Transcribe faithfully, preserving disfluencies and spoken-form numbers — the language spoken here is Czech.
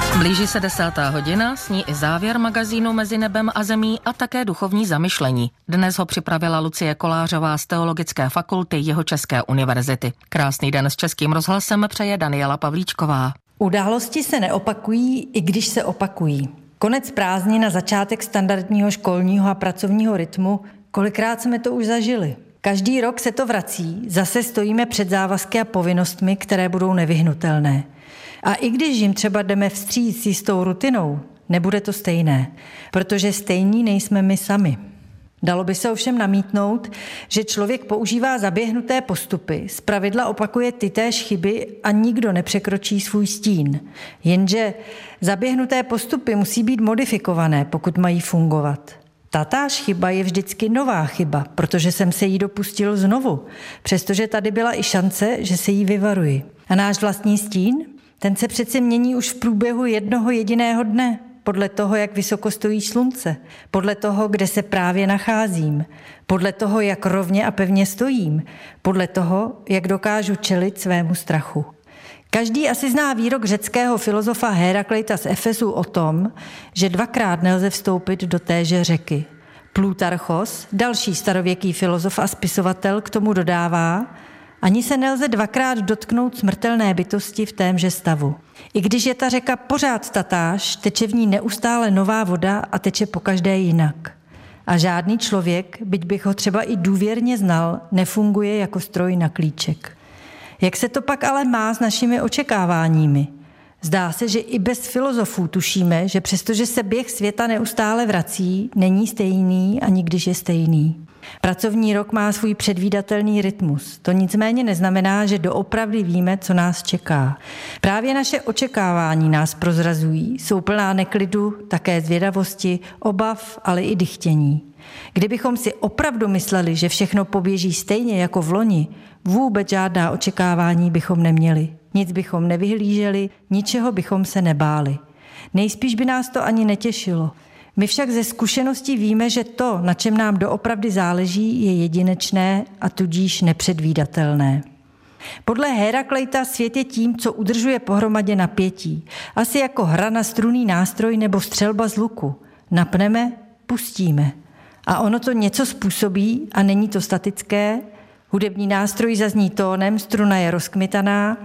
Blíží se desátá hodina, s ní i závěr magazínu Mezi nebem a zemí a také duchovní zamyšlení. Dnes ho připravila Lucie Kolářová z Teologické fakulty Jihočeské univerzity. Krásný den s Českým rozhlasem přeje Daniela Pavlíčková. Události se neopakují, i když se opakují. Konec prázdnin na začátek standardního školního a pracovního rytmu, kolikrát jsme to už zažili. Každý rok se to vrací, zase stojíme před závazky a povinnostmi, které budou nevyhnutelné. A i když jim třeba jdeme vstříc s jistou rutinou, nebude to stejné, protože stejní nejsme my sami. Dalo by se ovšem namítnout, že člověk používá zaběhnuté postupy, zpravidla opakuje tytéž chyby a nikdo nepřekročí svůj stín. Jenže zaběhnuté postupy musí být modifikované, pokud mají fungovat. Tatáž chyba je vždycky nová chyba, protože jsem se jí dopustil znovu, přestože tady byla i šance, že se jí vyvaruji. A náš vlastní stín? Ten se přeci mění už v průběhu jednoho jediného dne, podle toho, jak vysoko stojí slunce, podle toho, kde se právě nacházím, podle toho, jak rovně a pevně stojím, podle toho, jak dokážu čelit svému strachu. Každý asi zná výrok řeckého filozofa Hérakleita z Efesu o tom, že dvakrát nelze vstoupit do téže řeky. Plutarchos, další starověký filozof a spisovatel, k tomu dodává: ani se nelze dvakrát dotknout smrtelné bytosti v témže stavu. I když je ta řeka pořád tatáž, teče v ní neustále nová voda a teče pokaždé jinak. A žádný člověk, byť bych ho třeba i důvěrně znal, nefunguje jako stroj na klíček. Jak se to pak ale má s našimi očekáváními? Zdá se, že i bez filozofů tušíme, že přestože se běh světa neustále vrací, není stejný ani když je stejný. Pracovní rok má svůj předvídatelný rytmus. To nicméně neznamená, že doopravdy víme, co nás čeká. Právě naše očekávání nás prozrazují, jsou plná neklidu, také zvědavosti, obav, ale i dychtění. Kdybychom si opravdu mysleli, že všechno poběží stejně jako v loni, vůbec žádná očekávání bychom neměli. Nic bychom nevyhlíželi, ničeho bychom se nebáli. Nejspíš by nás to ani netěšilo. My však ze zkušeností víme, že to, na čem nám doopravdy záleží, je jedinečné a tudíž nepředvídatelné. Podle Hérakleita svět je tím, co udržuje pohromadě napětí. Asi jako hra na strunný nástroj nebo střelba z luku. Napneme, pustíme. A ono to něco způsobí a není to statické. Hudební nástroj zazní tónem, struna je rozkmitaná,